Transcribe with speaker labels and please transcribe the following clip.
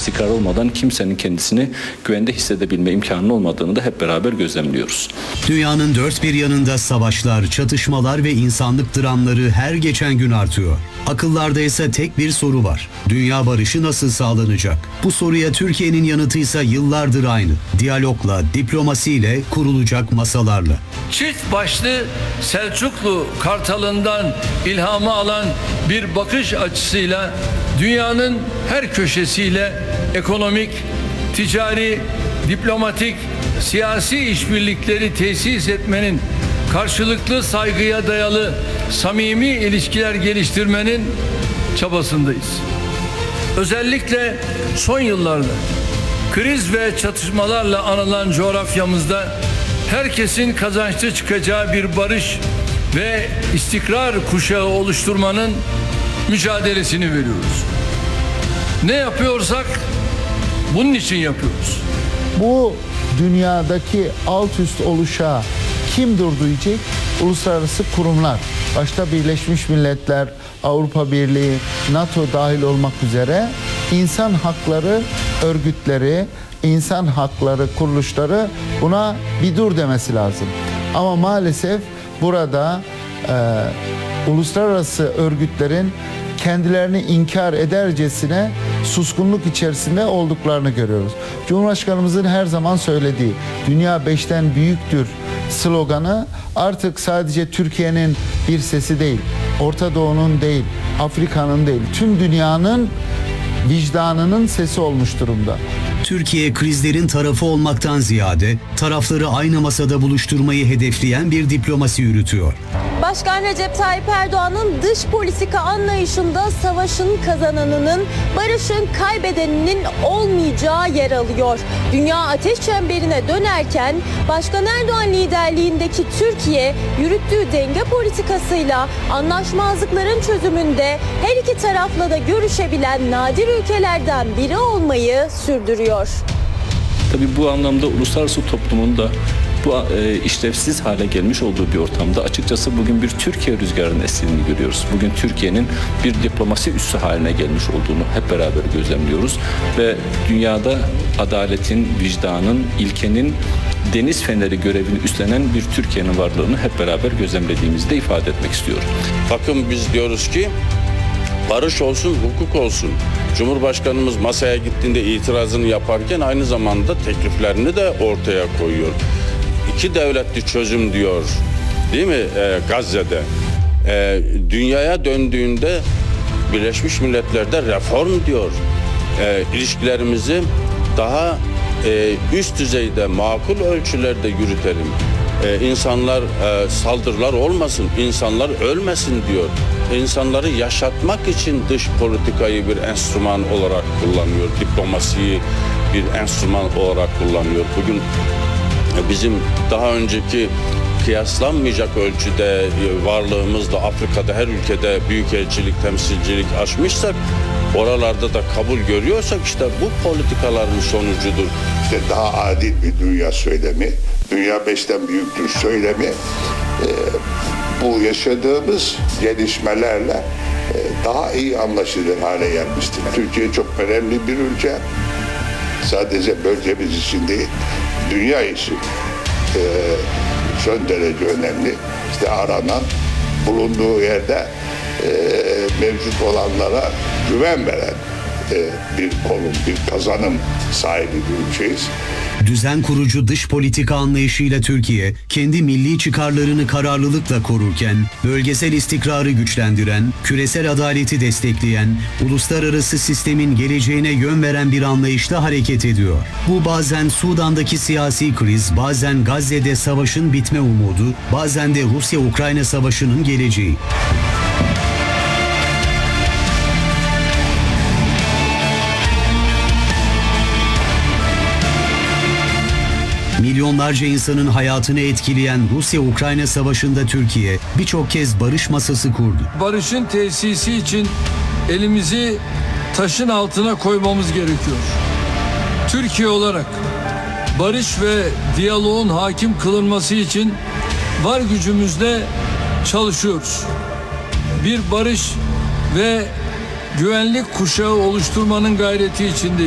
Speaker 1: istikrar olmadan kimsenin kendisini güvende hissedebilme imkanı olmadığını da hep beraber gözlemliyoruz.
Speaker 2: Dünyanın dört bir yanında savaşlar, çatışmalar ve insanlık dramları her geçen gün artıyor. Akıllarda ise tek bir soru var. Dünya barışı nasıl sağlanacak? Bu soruya Türkiye'nin yanıtı ise yıllardır aynı. Diyalogla, diplomasiyle, kurulacak masalarla.
Speaker 3: Çift başlı Selçuklu Kartalı'ndan ilhamı alan bir bakış açısıyla dünyanın her köşesiyle ekonomik, ticari, diplomatik, siyasi işbirlikleri tesis etmenin, karşılıklı saygıya dayalı samimi ilişkiler geliştirmenin çabasındayız. Özellikle son yıllarda kriz ve çatışmalarla anılan coğrafyamızda herkesin kazançlı çıkacağı bir barış ve istikrar kuşağı oluşturmanın mücadelesini veriyoruz. Ne yapıyorsak bunun için yapıyoruz.
Speaker 4: Bu dünyadaki alt üst oluşa kim durduracak? Uluslararası kurumlar. Başta Birleşmiş Milletler, Avrupa Birliği, NATO dahil olmak üzere insan hakları örgütleri, insan hakları kuruluşları buna bir dur demesi lazım. Ama maalesef burada uluslararası örgütlerin kendilerini inkar edercesine suskunluk içerisinde olduklarını görüyoruz. Cumhurbaşkanımızın her zaman söylediği "Dünya beşten büyüktür" sloganı artık sadece Türkiye'nin bir sesi değil, Orta Doğu'nun değil, Afrika'nın değil, tüm dünyanın vicdanının sesi olmuş durumda.
Speaker 2: Türkiye krizlerin tarafı olmaktan ziyade tarafları aynı masada buluşturmayı hedefleyen bir diplomasi yürütüyor.
Speaker 5: Başkan Recep Tayyip Erdoğan'ın dış politika anlayışında savaşın kazananının, barışın kaybedeninin olmayacağı yer alıyor. Dünya ateş çemberine dönerken Başkan Erdoğan liderliğindeki Türkiye yürüttüğü denge politikasıyla anlaşmazlıkların çözümünde her iki tarafla da görüşebilen nadir ülkelerden biri olmayı sürdürüyor.
Speaker 1: Tabii bu anlamda uluslararası toplumun da bu işlevsiz hale gelmiş olduğu bir ortamda açıkçası bugün bir Türkiye rüzgarının estiğini görüyoruz. Bugün Türkiye'nin bir diplomasi üssü haline gelmiş olduğunu hep beraber gözlemliyoruz ve dünyada adaletin, vicdanın, ilkenin deniz feneri görevini üstlenen bir Türkiye'nin varlığını hep beraber gözlemlediğimizde ifade etmek istiyorum.
Speaker 6: Bakın biz diyoruz ki barış olsun, hukuk olsun. Cumhurbaşkanımız masaya gittiğinde itirazını yaparken aynı zamanda tekliflerini de ortaya koyuyor. İki devletli çözüm diyor, değil mi Gazze'de? Dünyaya döndüğünde Birleşmiş Milletler'de reform diyor. İlişkilerimizi daha üst düzeyde, makul ölçülerde yürütelim. İnsanlar saldırılar olmasın, insanlar ölmesin diyor. İnsanları yaşatmak için dış politikayı bir enstrüman olarak kullanıyor. Diplomasiyi bir enstrüman olarak kullanıyor. Bugün bizim daha önceki kıyaslanmayacak ölçüde varlığımızla Afrika'da her ülkede büyükelçilik, temsilcilik açmışsak, oralarda da kabul görüyorsak işte bu politikaların sonucudur.
Speaker 7: İşte daha adil bir dünya söylemi, dünya beşten büyüktür söylemi bu yaşadığımız gelişmelerle daha iyi anlaşılır hale gelmiştir. Türkiye çok önemli bir ülke. Sadece bölgemiz için değil, dünya için son derece önemli. İşte aranan, bulunduğu yerde mevcut olanlara güven veren bir konum, bir kazanım sahibi bir ülkeyiz.
Speaker 2: Düzen kurucu dış politika anlayışıyla Türkiye, kendi milli çıkarlarını kararlılıkla korurken, bölgesel istikrarı güçlendiren, küresel adaleti destekleyen, uluslararası sistemin geleceğine yön veren bir anlayışla hareket ediyor. Bu bazen Sudan'daki siyasi kriz, bazen Gazze'de savaşın bitme umudu, bazen de Rusya-Ukrayna savaşının geleceği. Milyonlarca insanın hayatını etkileyen Rusya-Ukrayna savaşında Türkiye birçok kez barış masası kurdu.
Speaker 3: Barışın tesisi için elimizi taşın altına koymamız gerekiyor. Türkiye olarak barış ve diyaloğun hakim kılınması için var gücümüzle çalışıyoruz. Bir barış ve güvenlik kuşağı oluşturmanın gayreti içindeyiz.